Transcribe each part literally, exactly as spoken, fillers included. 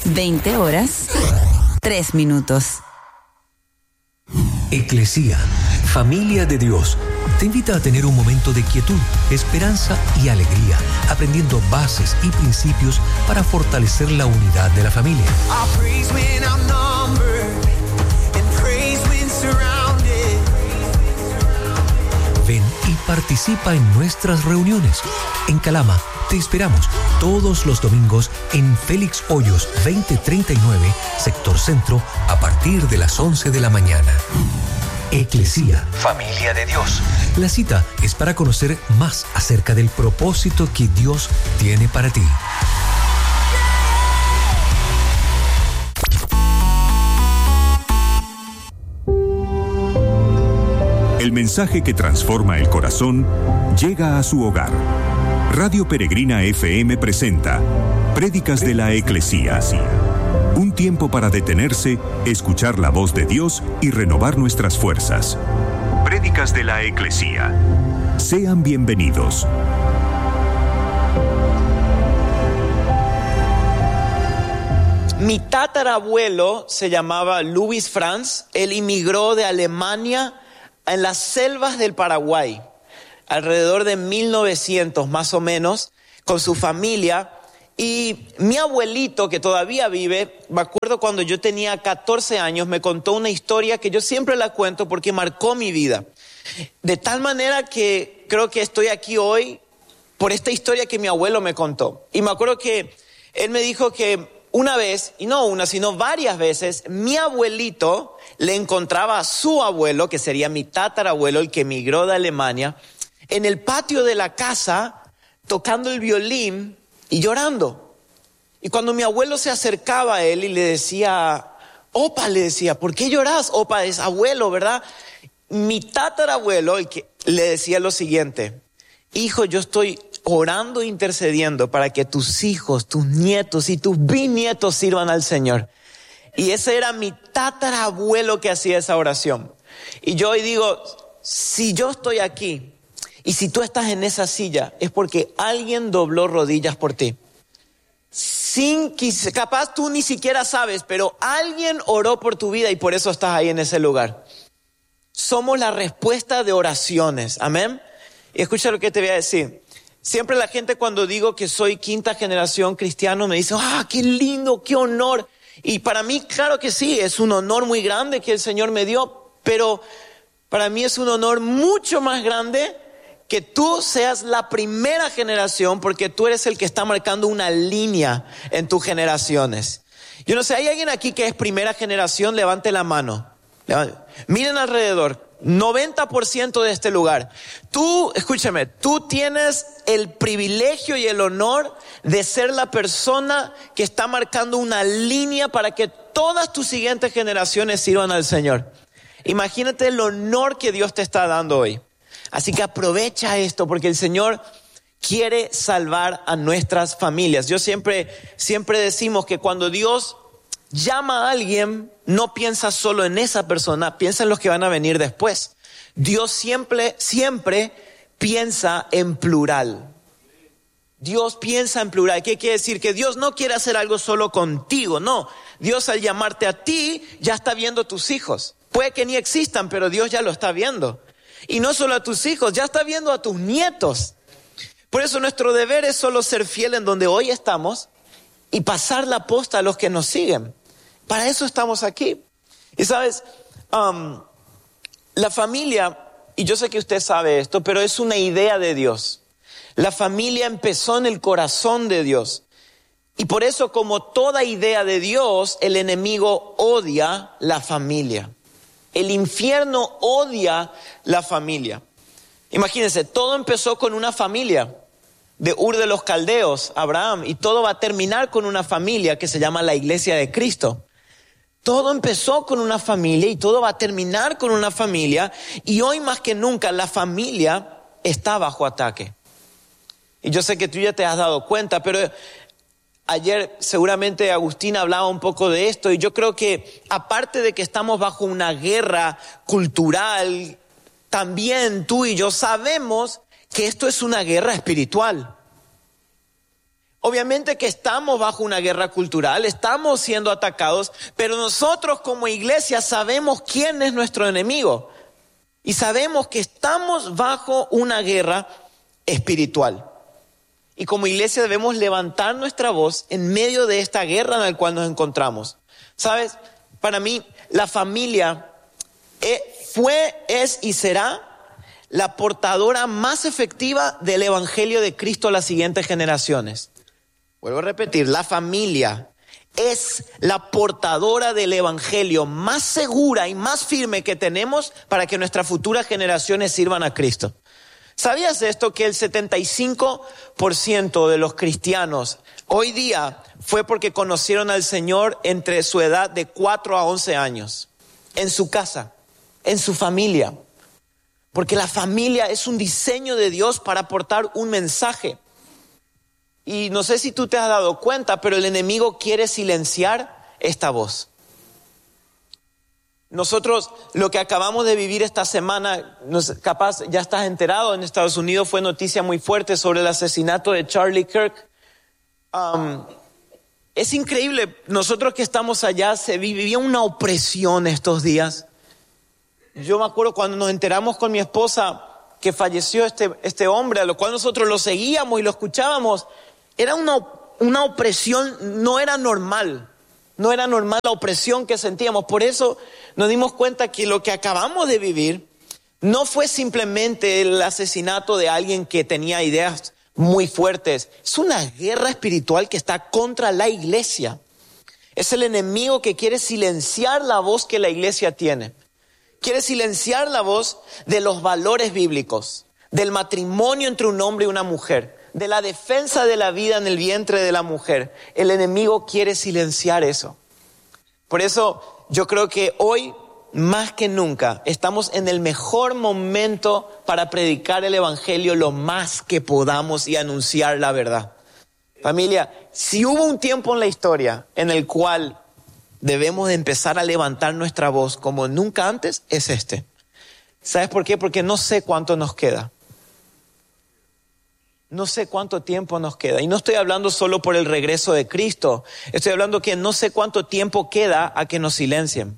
veinte horas, tres minutos. Eclesía, familia de Dios, te invita a tener un momento de quietud, esperanza y alegría, aprendiendo bases y principios para fortalecer la unidad de la familia. Ven y participa en nuestras reuniones. En Calama, te esperamos todos los domingos en Félix Hoyos veinte treinta y nueve, Sector Centro, a partir de las once de la mañana. Eclesía, familia de Dios. La cita es para conocer más acerca del propósito que Dios tiene para ti. El mensaje que transforma el corazón llega a su hogar. Radio Peregrina F M presenta Prédicas de la Eclesía. Un tiempo para detenerse, escuchar la voz de Dios y renovar nuestras fuerzas. Prédicas de la Eclesía. Sean bienvenidos. Mi tatarabuelo se llamaba Louis Franz. Él inmigró de Alemania en las selvas del Paraguay, alrededor de mil novecientos más o menos, con su familia. Y mi abuelito, que todavía vive, me acuerdo cuando yo tenía catorce años, me contó una historia que yo siempre la cuento porque marcó mi vida. De tal manera que creo que estoy aquí hoy por esta historia que mi abuelo me contó. Y me acuerdo que él me dijo que una vez, y no una, sino varias veces, mi abuelito le encontraba a su abuelo, que sería mi tatarabuelo, el que emigró de Alemania, en el patio de la casa, tocando el violín y llorando. Y cuando mi abuelo se acercaba a él y le decía, opa, le decía, ¿por qué lloras? Opa, es abuelo, ¿verdad? Mi tatarabuelo, el que le decía lo siguiente: hijo, yo estoy orando e intercediendo para que tus hijos, tus nietos y tus bisnietos sirvan al Señor. Y ese era mi tatarabuelo que hacía esa oración. Y yo hoy digo, si yo estoy aquí y si tú estás en esa silla, es porque alguien dobló rodillas por ti. Sin, capaz tú ni siquiera sabes, pero alguien oró por tu vida y por eso estás ahí en ese lugar. Somos la respuesta de oraciones, amén. Y escucha lo que te voy a decir. Siempre la gente, cuando digo que soy quinta generación cristiano, me dice, ah, qué lindo, qué honor. Y para mí, claro que sí, es un honor muy grande que el Señor me dio, pero para mí es un honor mucho más grande que tú seas la primera generación, porque tú eres el que está marcando una línea en tus generaciones. Yo no sé, ¿hay alguien aquí que es primera generación? Levante la mano. Levante. Miren alrededor. noventa por ciento de este lugar. Tú, escúchame, tú tienes el privilegio y el honor de ser la persona que está marcando una línea para que todas tus siguientes generaciones sirvan al Señor. Imagínate el honor que Dios te está dando hoy. Así que aprovecha esto, porque el Señor quiere salvar a nuestras familias. Yo siempre, siempre decimos que cuando Dios llama a alguien, no piensa solo en esa persona, piensa en los que van a venir después. Dios siempre, siempre piensa en plural. Dios piensa en plural. ¿Qué quiere decir? Que Dios no quiere hacer algo solo contigo, no. Dios, al llamarte a ti, ya está viendo a tus hijos. Puede que ni existan, pero Dios ya lo está viendo. Y no solo a tus hijos, ya está viendo a tus nietos. Por eso nuestro deber es solo ser fiel en donde hoy estamos y pasar la posta a los que nos siguen. Para eso estamos aquí. Y sabes, um, la familia, y yo sé que usted sabe esto, pero es una idea de Dios. La familia empezó en el corazón de Dios. Y por eso, como toda idea de Dios, el enemigo odia la familia. El infierno odia la familia. Imagínense, todo empezó con una familia de Ur de los Caldeos, Abraham, y todo va a terminar con una familia que se llama la Iglesia de Cristo. Todo empezó con una familia y todo va a terminar con una familia, y hoy más que nunca la familia está bajo ataque. Y yo sé que tú ya te has dado cuenta, pero ayer seguramente Agustín hablaba un poco de esto, y yo creo que aparte de que estamos bajo una guerra cultural, también tú y yo sabemos que esto es una guerra espiritual. Obviamente que estamos bajo una guerra cultural, estamos siendo atacados, pero nosotros como iglesia sabemos quién es nuestro enemigo y sabemos que estamos bajo una guerra espiritual. Y como iglesia debemos levantar nuestra voz en medio de esta guerra en la cual nos encontramos. ¿Sabes? Para mí, la familia fue, es y será la portadora más efectiva del evangelio de Cristo a las siguientes generaciones. Vuelvo a repetir, la familia es la portadora del evangelio más segura y más firme que tenemos para que nuestras futuras generaciones sirvan a Cristo. ¿Sabías esto? Que el setenta y cinco por ciento de los cristianos hoy día fue porque conocieron al Señor entre su edad de cuatro a once años, en su casa, en su familia. Porque la familia es un diseño de Dios para aportar un mensaje. Y no sé si tú te has dado cuenta, pero el enemigo quiere silenciar esta voz. Nosotros, lo que acabamos de vivir esta semana, nos, capaz ya estás enterado, en Estados Unidos fue noticia muy fuerte sobre el asesinato de Charlie Kirk. Um, es increíble, nosotros que estamos allá, se vivía una opresión estos días. Yo me acuerdo cuando nos enteramos con mi esposa que falleció este, este hombre, a lo cual nosotros lo seguíamos y lo escuchábamos. Era una, una opresión, no era normal. No era normal la opresión que sentíamos. Por eso nos dimos cuenta que lo que acabamos de vivir no fue simplemente el asesinato de alguien que tenía ideas muy fuertes. Es una guerra espiritual que está contra la iglesia. Es el enemigo que quiere silenciar la voz que la iglesia tiene. Quiere silenciar la voz de los valores bíblicos, del matrimonio entre un hombre y una mujer, de la defensa de la vida en el vientre de la mujer. El enemigo quiere silenciar eso. Por eso yo creo que hoy, más que nunca, estamos en el mejor momento para predicar el evangelio lo más que podamos y anunciar la verdad. Familia, si hubo un tiempo en la historia en el cual debemos de empezar a levantar nuestra voz como nunca antes, es este. ¿Sabes por qué? Porque no sé cuánto nos queda. No sé cuánto tiempo nos queda. Y no estoy hablando solo por el regreso de Cristo. Estoy hablando que no sé cuánto tiempo queda a que nos silencien.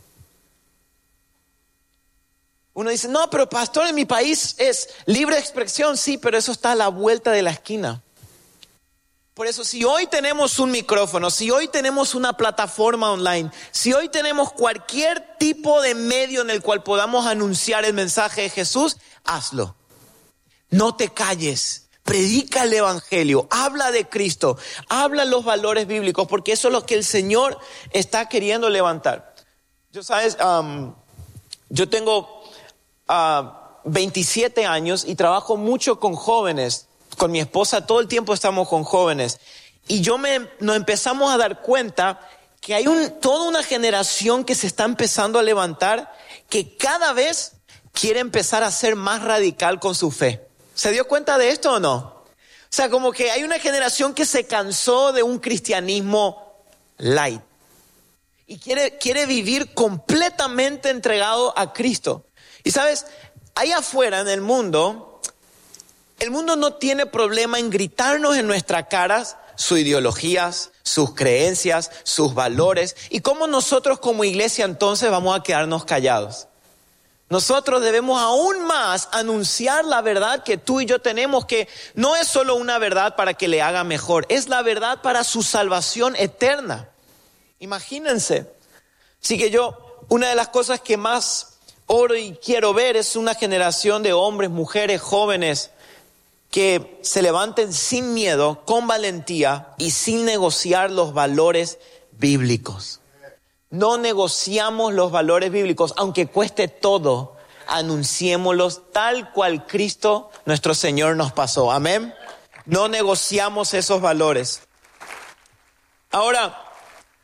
Uno dice, no, pero pastor, en mi país es libre expresión. Sí, pero eso está a la vuelta de la esquina. Por eso, si hoy tenemos un micrófono, si hoy tenemos una plataforma online, si hoy tenemos cualquier tipo de medio en el cual podamos anunciar el mensaje de Jesús, hazlo. No te calles. Predica el evangelio, habla de Cristo, habla los valores bíblicos, porque eso es lo que el Señor está queriendo levantar. Yo sabes, um, yo tengo uh, veintisiete años y trabajo mucho con jóvenes. Con mi esposa todo el tiempo estamos con jóvenes. Y yo me, nos empezamos a dar cuenta que hay un, toda una generación que se está empezando a levantar, que cada vez quiere empezar a ser más radical con su fe. ¿Se dio cuenta de esto o no? O sea, como que hay una generación que se cansó de un cristianismo light y quiere, quiere vivir completamente entregado a Cristo. Y sabes, ahí afuera en el mundo, el mundo no tiene problema en gritarnos en nuestras caras sus ideologías, sus creencias, sus valores. ¿Y cómo nosotros como iglesia entonces vamos a quedarnos callados? Nosotros debemos aún más anunciar la verdad que tú y yo tenemos, que no es solo una verdad para que le haga mejor, es la verdad para su salvación eterna. Imagínense. Así que yo, una de las cosas que más oro y quiero ver es una generación de hombres, mujeres, jóvenes que se levanten sin miedo, con valentía y sin negociar los valores bíblicos. No negociamos los valores bíblicos, aunque cueste todo, anunciémoslos tal cual Cristo, nuestro Señor, nos pasó. Amén. No negociamos esos valores. Ahora,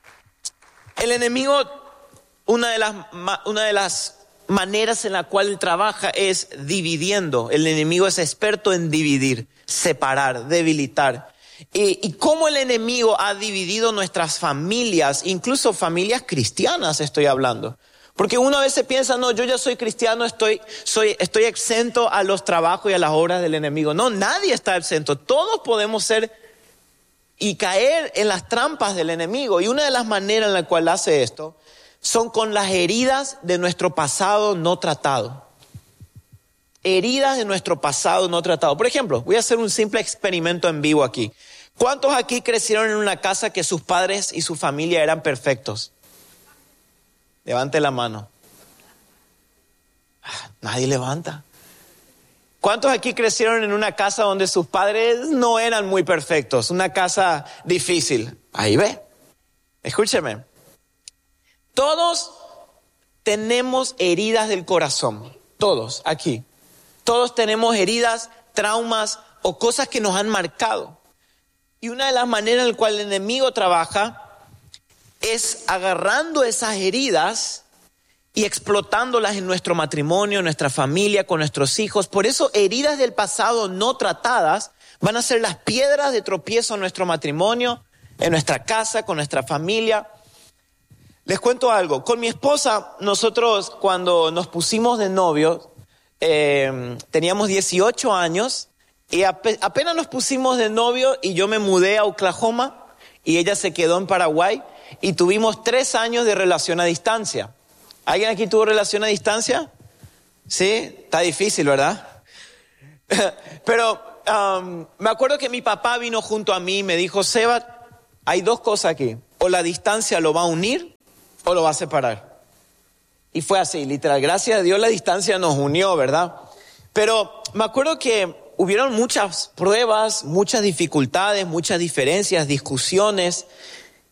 el enemigo, una de las, una de las maneras en la cual él trabaja es dividiendo. El enemigo es experto en dividir, separar, debilitar. Y, y cómo el enemigo ha dividido nuestras familias, incluso familias cristianas estoy hablando. Porque uno a veces piensa, no, yo ya soy cristiano, estoy, soy, estoy exento a los trabajos y a las obras del enemigo. No, nadie está exento. Todos podemos ser y caer en las trampas del enemigo. Y una de las maneras en la cual hace esto son con las heridas de nuestro pasado no tratado. Heridas de nuestro pasado no tratado. Por ejemplo, voy a hacer un simple experimento en vivo aquí. ¿Cuántos aquí crecieron en una casa que sus padres y su familia eran perfectos? Levante la mano. Nadie levanta. ¿Cuántos aquí crecieron en una casa donde sus padres no eran muy perfectos? Una casa difícil. Ahí ve. Escúcheme. Todos tenemos heridas del corazón. Todos aquí. Todos tenemos heridas, traumas o cosas que nos han marcado. Y una de las maneras en las cuales el enemigo trabaja es agarrando esas heridas y explotándolas en nuestro matrimonio, en nuestra familia, con nuestros hijos. Por eso heridas del pasado no tratadas van a ser las piedras de tropiezo en nuestro matrimonio, en nuestra casa, con nuestra familia. Les cuento algo. Con mi esposa, nosotros cuando nos pusimos de novios, eh, teníamos dieciocho años y ap- apenas nos pusimos de novio y yo me mudé a Oklahoma y ella se quedó en Paraguay y tuvimos tres años de relación a distancia. ¿Alguien aquí tuvo relación a distancia? Sí, está difícil, ¿verdad? Pero um, me acuerdo que mi papá vino junto a mí y me dijo, Seba, hay dos cosas aquí. O la distancia lo va a unir o lo va a separar. Y fue así, literal. Gracias a Dios la distancia nos unió, ¿verdad? Pero me acuerdo que hubieron muchas pruebas, muchas dificultades, muchas diferencias, discusiones.